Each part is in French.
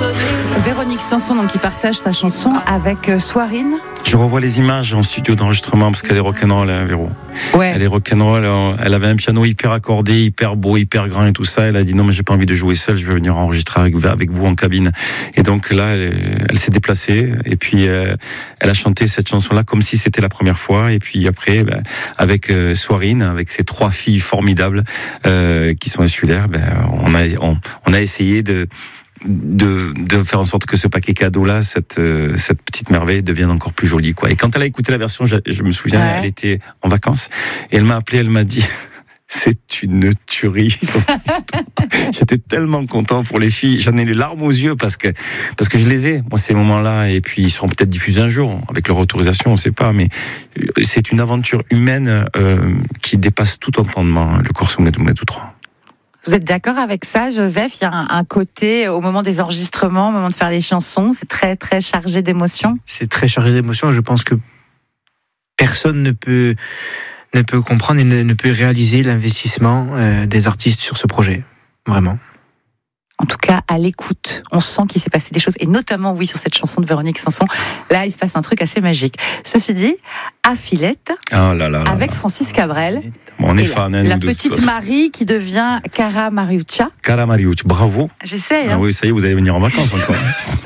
Véronique Sanson, donc, qui partage sa chanson avec Swarine. Je revois les images en studio d'enregistrement parce qu'elle est rock'n'roll, hein, Véro. Ouais. Elle est rock'n'roll. Elle avait un piano hyper accordé, hyper beau, hyper grand et tout ça. Elle a dit non, mais j'ai pas envie de jouer seule. Je vais venir enregistrer avec vous en cabine. Et donc là, elle s'est déplacée et puis elle a chanté cette chanson-là comme si c'était la première fois. Et puis après, avec Swarine, avec ses 3 filles formidables qui sont insulaires, on a essayé de faire en sorte que ce paquet cadeau-là, cette petite merveille devienne encore plus jolie, quoi. Et quand elle a écouté la version, je me souviens, ouais. Elle était en vacances et elle m'a appelé, elle m'a dit c'est une tuerie. J'étais tellement content pour les filles, j'en ai les larmes aux yeux parce que je les ai, moi, ces moments-là, et puis ils seront peut-être diffusés un jour avec leur autorisation, on sait pas, mais c'est une aventure humaine qui dépasse tout entendement, le Corso Medoumet 3. Vous êtes d'accord avec ça, Joseph? Il y a un côté, au moment des enregistrements, au moment de faire les chansons, c'est très, très chargé d'émotions. C'est très chargé d'émotions. Je pense que personne ne peut comprendre et ne peut réaliser l'investissement des artistes sur ce projet. Vraiment. En tout cas, à l'écoute, on sent qu'il s'est passé des choses, et notamment, oui, sur cette chanson de Véronique Sanson, là, il se passe un truc assez magique. Ceci dit, à Filette, avec Francis Cabrel, bon, on est fan, hein, la petite Marie qui devient Cara Mariuccia. Cara Mariuccia, bravo. J'essaie. Ah oui, ça y est, vous allez venir en vacances encore.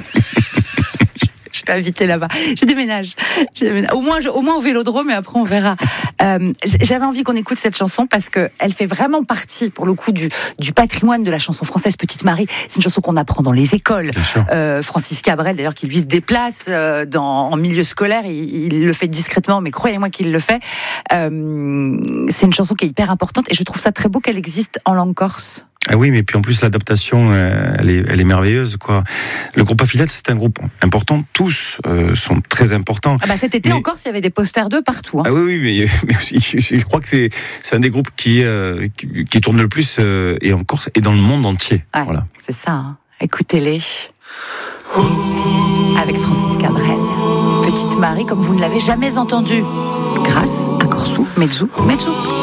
Je vais inviter là-bas. Je déménage. Au moins au Vélodrome, et après on verra. J'avais envie qu'on écoute cette chanson parce que elle fait vraiment partie, pour le coup, du patrimoine de la chanson française. Petite Marie, c'est une chanson qu'on apprend dans les écoles. Francis Cabrel, d'ailleurs, qui lui se déplace en milieu scolaire, il le fait discrètement, mais croyez-moi qu'il le fait. C'est une chanson qui est hyper importante, et je trouve ça très beau qu'elle existe en langue corse. Ah oui, mais puis en plus l'adaptation, elle est merveilleuse, quoi. Le groupe Affilette, c'est un groupe important. Tous sont très importants. Ah bah cet été en Corse, il y avait des posters d'eux partout. Hein. Ah oui, mais aussi, je crois que c'est un des groupes qui tourne le plus et en Corse et dans le monde entier. Ouais, voilà. C'est ça. Hein. Écoutez-les. Avec Francis Cabrel. Petite Marie, comme vous ne l'avez jamais entendue. Grâce à Corso Medoumet.